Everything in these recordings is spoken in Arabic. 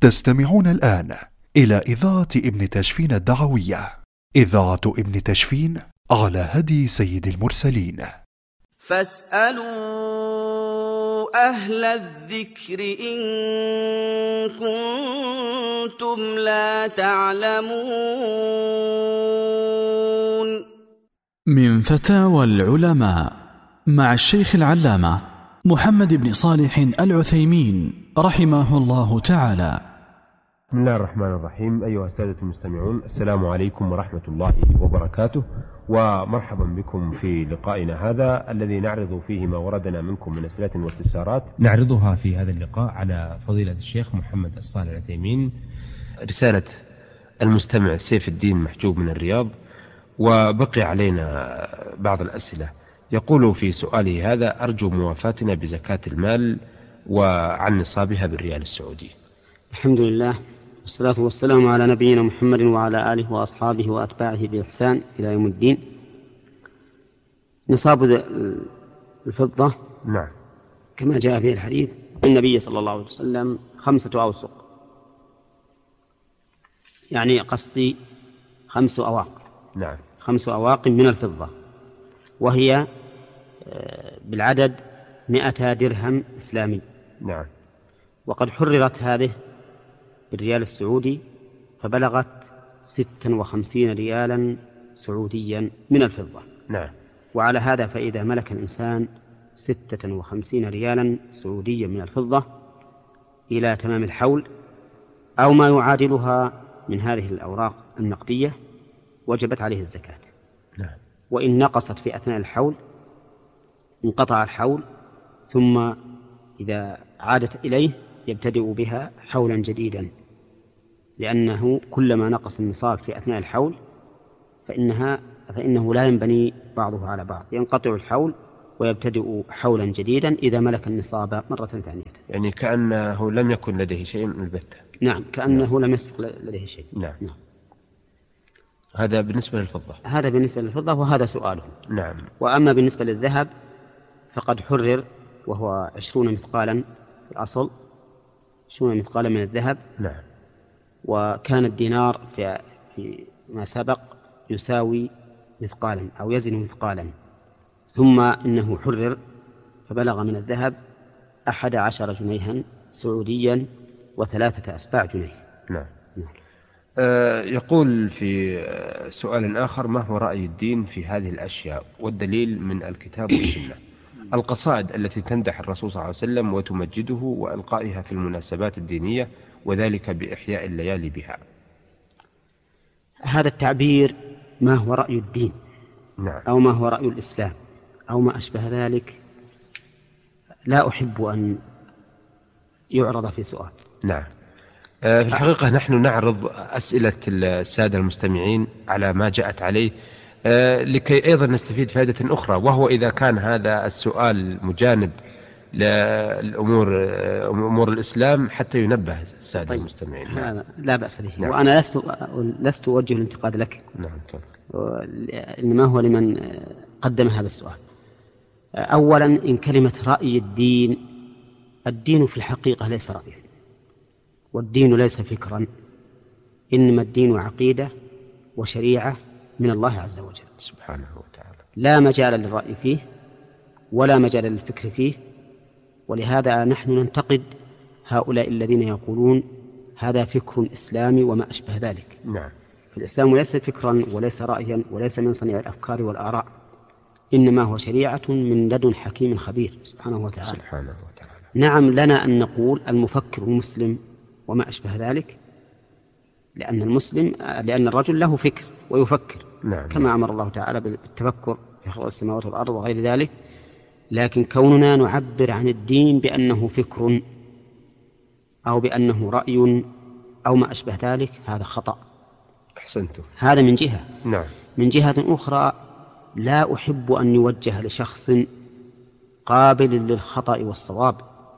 تستمعون الآن إلى إذاعة ابن تشفين الدعوية، إذاعة ابن تشفين على هدي سيد المرسلين. فاسألوا أهل الذكر إن كنتم لا تعلمون. من فتاوى العلماء مع الشيخ العلامة محمد بن صالح العثيمين رحمه الله تعالى. بسم الله الرحمن الرحيم. أيها السادة المستمعون، السلام عليكم ورحمة الله وبركاته، ومرحبا بكم في لقائنا هذا الذي نعرض فيه ما وردنا منكم من أسئلة واستفسارات نعرضها في هذا اللقاء على فضيلة الشيخ محمد الصالح العثيمين. رسالة المستمع سيف الدين محجوب من الرياض، وبقي علينا بعض الأسئلة. يقول في سؤاله هذا: أرجو موافاتنا بزكاة المال وعن نصابها بالريال السعودي. الحمد لله والصلاة والسلام على نبينا محمد وعلى آله وأصحابه وأتباعه بإحسان إلى يوم الدين. نصاب الفضة نعم كما جاء في الحديث النبي صلى الله عليه وسلم 5 أوسق، يعني قصدي 5 أواق. نعم 5 أواق من الفضة، وهي بالعدد 100 درهم إسلامي. نعم. وقد حررت هذه بالريال السعودي فبلغت 56 ريالا سعوديا من الفضة. نعم. وعلى هذا فإذا ملك الإنسان 56 ريالا سعوديا من الفضة إلى تمام الحول أو ما يعادلها من هذه الأوراق النقدية وجبت عليه الزكاة. نعم. وإن نقصت في أثناء الحول انقطع الحول، ثم إذا عادت إليه يبتدئ بها حولا جديدا، لأنه كلما نقص النصاب في أثناء الحول فإنه لا ينبني بعضه على بعض، ينقطع الحول ويبتدئ حولا جديدا إذا ملك النصاب مرة ثانية. يعني كأنه لم يكن لديه شيء من البتة. نعم، كأنه لم يسبق لديه شيء. نعم. هذا بالنسبة للفضة. هذا بالنسبة للفضة، وهذا سؤاله. نعم. وأما بالنسبة للذهب فقد حرر، وهو 20 مثقالا في الأصل، 20 مثقالا من الذهب. نعم. وكان الدينار في ما سبق يساوي مثقالا أو يزن مثقالا، ثم إنه حرر فبلغ من الذهب 11 جنيها سعوديا و3 أسباع جنيه. نعم. يقول في سؤال آخر: ما هو رأي الدين في هذه الأشياء والدليل من الكتاب والسنة؟ القصائد التي تمدح الرسول صلى الله عليه وسلم وتمجده وإلقائها في المناسبات الدينية، وذلك بإحياء الليالي بها. هذا التعبير ما هو رأي الدين؟ نعم. أو ما هو رأي الإسلام أو ما أشبه ذلك لا أحب أن يعرض في سؤال. نعم. في الحقيقة نحن نعرض أسئلة السادة المستمعين على ما جاءت عليه لكي أيضا نستفيد فائدة أخرى، وهو إذا كان هذا السؤال مجانب لأمور الإسلام حتى ينبه السادة المستمعين. هذا لا بأس به. نعم. وأنا لست أوجه الانتقاد لك. نعم. إنما هو لمن قدم هذا السؤال. أولا، إن كلمة رأي الدين في الحقيقة ليس رأيا، والدين ليس فكرا، إنما الدين عقيدة وشريعة من الله عز وجل سبحانه وتعالى. لا مجال للرأي فيه ولا مجال للفكر فيه. ولهذا نحن ننتقد هؤلاء الذين يقولون هذا فكر إسلامي وما أشبه ذلك. نعم. فالإسلام ليس فكرا وليس رأيا وليس من صنيع الأفكار والآراء، إنما هو شريعة من لدن حكيم خبير سبحانه وتعالى. نعم، لنا أن نقول المفكر مسلم وما أشبه ذلك، لأن الرجل له فكر ويفكر. نعم. كما أمر الله تعالى بالتفكر في خلق السماوات والأرض وغير ذلك. لكن كوننا نعبر عن الدين بأنه فكر أو بأنه رأي أو ما أشبه ذلك هذا خطأ. أحسنتم. هذا من جهة. نعم. من جهة أخرى لا أحب أن يوجه لشخص قابل للخطأ والصواب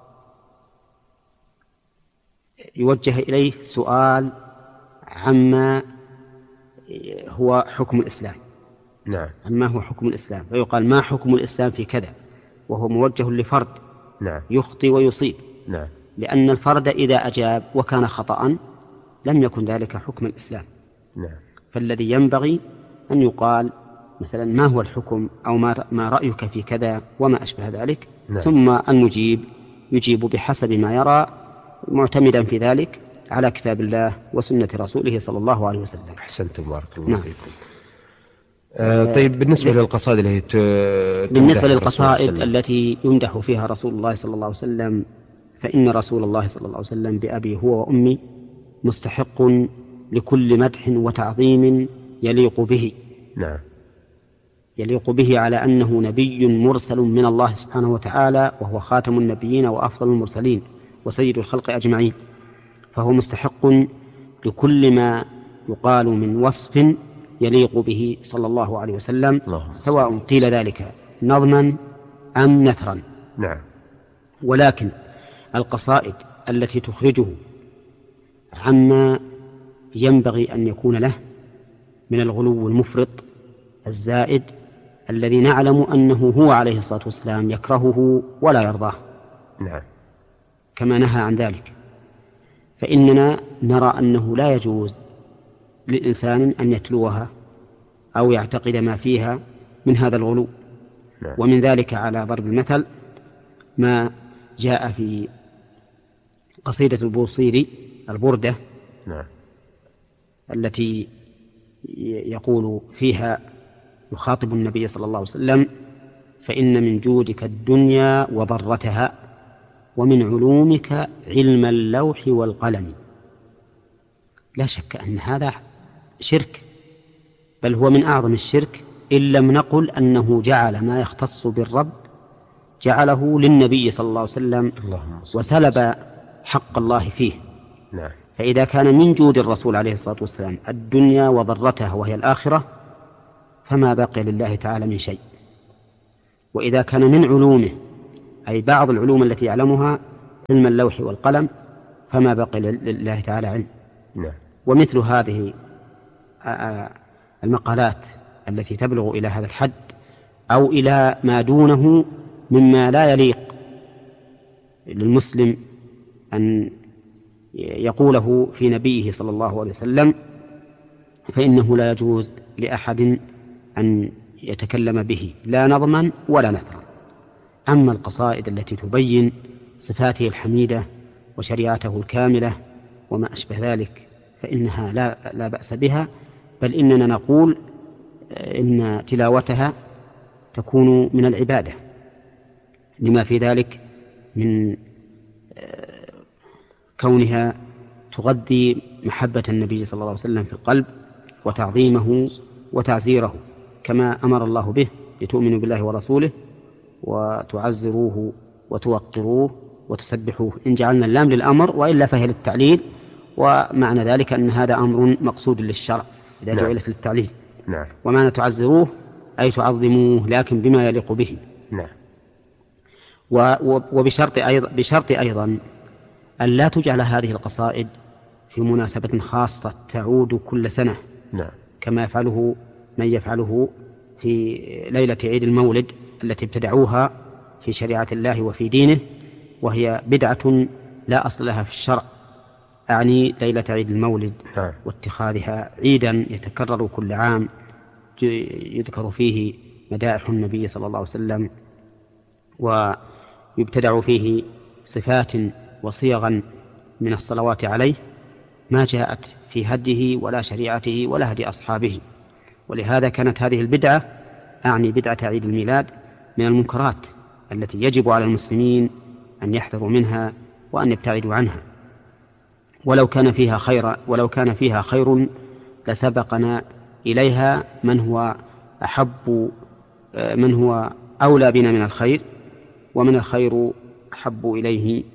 يوجه إليه سؤال عما هو حكم الإسلام. نعم. عما هو حكم الإسلام، فيقال ما حكم الإسلام في كذا، وهو موجه لفرد نعم. يخطي ويصيب. نعم. لأن الفرد إذا أجاب وكان خطأ لم يكن ذلك حكم الإسلام. فالذي ينبغي أن يقال مثلا ما هو الحكم أو ما رأيك في كذا وما أشبه ذلك. ثم المجيب يجيب بحسب ما يرى معتمدا في ذلك على كتاب الله وسنة رسوله صلى الله عليه وسلم. أحسنتم بارك الله فيكم. طيب بالنسبة للقصائد التي يمدح فيها رسول الله صلى الله عليه وسلم، فإن رسول الله صلى الله عليه وسلم بأبي هو وأمي مستحق لكل مدح وتعظيم يليق به. يليق به على أنه نبي مرسل من الله سبحانه وتعالى، وهو خاتم النبيين وأفضل المرسلين وسيد الخلق أجمعين، فهو مستحق لكل ما يقال من وصف يليق به صلى الله عليه وسلم، سواء قيل ذلك نظما أم نثرا. ولكن القصائد التي تخرجه عما ينبغي أن يكون له من الغلو المفرط الزائد الذي نعلم أنه هو عليه الصلاة والسلام يكرهه ولا يرضاه كما نهى عن ذلك، فإننا نرى أنه لا يجوز للإنسان أن يتلوها أو يعتقد ما فيها من هذا الغلو. ومن ذلك على ضرب المثل ما جاء في قصيدة البوصيري البردة التي يقول فيها يخاطب النبي صلى الله عليه وسلم: فإن من جودك الدنيا وضرتها، ومن علومك علم اللوح والقلم. لا شك أن هذا شرك، بل هو من أعظم الشرك، إن لم نقل أنه جعل ما يختص بالرب جعله للنبي صلى الله عليه وسلم وسلب حق الله فيه. فإذا كان من جود الرسول عليه الصلاة والسلام الدنيا وضرتها وهي الآخرة فما بقي لله تعالى من شيء. وإذا كان من علومه أي بعض العلوم التي يعلمها علم اللوح والقلم فما بقي لله تعالى علم. ومثل هذه المقالات التي تبلغ إلى هذا الحد أو إلى ما دونه مما لا يليق للمسلم أن يقوله في نبيه صلى الله عليه وسلم، فإنه لا يجوز لأحد أن يتكلم به لا نظما ولا نثرا. أما القصائد التي تبين صفاته الحميدة وشريعته الكاملة وما أشبه ذلك فإنها لا بأس بها، بل إننا نقول إن تلاوتها تكون من العبادة لما في ذلك من كونها تغذي محبة النبي صلى الله عليه وسلم في القلب وتعظيمه وتعزيره، كما أمر الله به: لتؤمنوا بالله ورسوله وتعزروه وتوقروه وتسبحوه. إن جعلنا اللام للأمر، وإلا فهي للتعليل، ومعنى ذلك أن هذا أمر مقصود للشرع إذا جعلت للتعليل. ومعنى تعزروه أي تعظموه لكن بما يليق به. وبشرط أيضا أن لا تجعل هذه القصائد في مناسبة خاصة تعود كل سنة كما يفعله من يفعله في ليلة عيد المولد التي ابتدعوها في شريعة الله وفي دينه، وهي بدعة لا أصل لها في الشرع، أعني ليلة عيد المولد واتخاذها عيدا يتكرر كل عام يذكر فيه مدائح النبي صلى الله عليه وسلم ويبتدع فيه صفات وصيغا من الصلوات عليه ما جاءت في هديه ولا شريعته ولا هدي أصحابه. ولهذا كانت هذه البدعة، أعني بدعة عيد الميلاد، من المنكرات التي يجب على المسلمين أن يحذروا منها وأن يبتعدوا عنها. ولو كان فيها خير لسبقنا إليها من هو أولى بنا من الخير، ومن الخير أحب إليه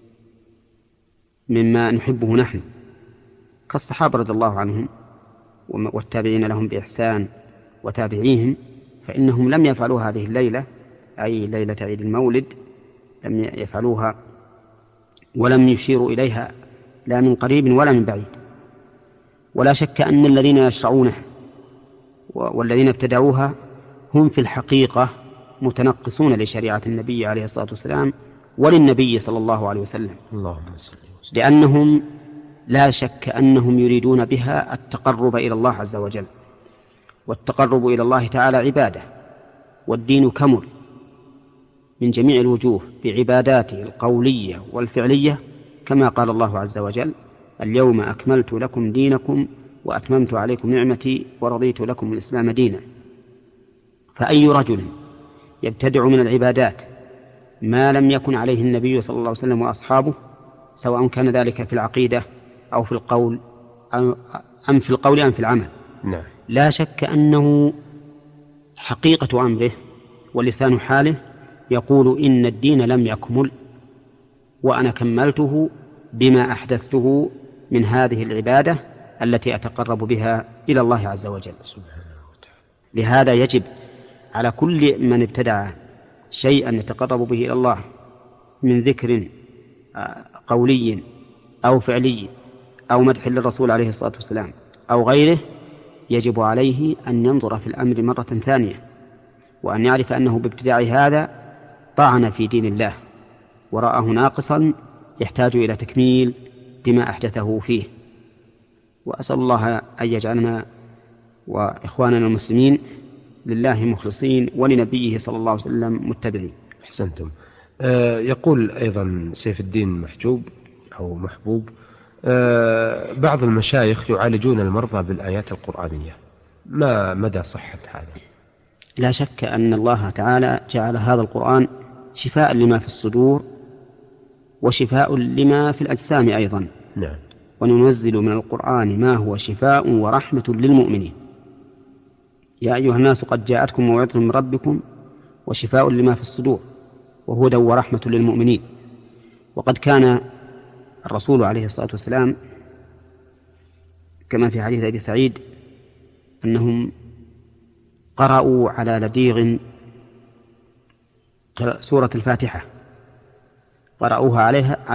مما نحبه نحن، كالصحابة رضي الله عنهم والتابعين لهم بإحسان وتابعيهم، فإنهم لم يفعلوا هذه الليلة أي ليلة عيد المولد، لم يفعلوها ولم يشيروا إليها لا من قريب ولا من بعيد. ولا شك أن الذين يشرعونه والذين ابتدعوها هم في الحقيقة متنقصون لشريعة النبي عليه الصلاة والسلام وللنبي صلى الله عليه وسلم، اللهم صل وسلم. لأنهم لا شك أنهم يريدون بها التقرب إلى الله عز وجل، والتقرب إلى الله تعالى عبادة، والدين كمل من جميع الوجوه بعباداته القولية والفعلية، كما قال الله عز وجل: اليوم أكملت لكم دينكم وأتممت عليكم نعمتي ورضيت لكم الإسلام دينا. فأي رجل يبتدع من العبادات ما لم يكن عليه النبي صلى الله عليه وسلم وأصحابه، سواء كان ذلك في العقيدة أو في القول أم في العمل، نعم. لا شك أنه حقيقة أمره ولسان حاله يقول: إن الدين لم يكمل وأنا كملته بما أحدثته من هذه العبادة التي أتقرب بها إلى الله عز وجل. لهذا يجب على كل من ابتدع شيئا يتقرب به إلى الله من ذكر قولي أو فعلي أو مدح للرسول عليه الصلاة والسلام أو غيره، يجب عليه أن ينظر في الأمر مرة ثانية، وأن يعرف أنه بابتداع هذا طعن في دين الله ورآه ناقصا يحتاج إلى تكميل بما أحدثه فيه. وأسأل الله أن يجعلنا وإخواننا المسلمين لله مخلصين ولنبيه صلى الله عليه وسلم متبعين. أحسنتم. يقول أيضا سيف الدين محجوب أو محبوب: بعض المشايخ يعالجون المرضى بالآيات القرآنية، ما مدى صحة هذا؟ لا شك أن الله تعالى جعل هذا القرآن شفاء لما في الصدور وشفاء لما في الأجسام أيضا. نعم. وننزل من القرآن ما هو شفاء ورحمة للمؤمنين. يا أيها الناس قد جاءتكم موعظة من ربكم وشفاء لما في الصدور وهدى ورحمة للمؤمنين. وقد كان الرسول عليه الصلاة والسلام كما في حديث أبي سعيد أنهم قرأوا على لديغ سورة الفاتحة، قرأوها عليها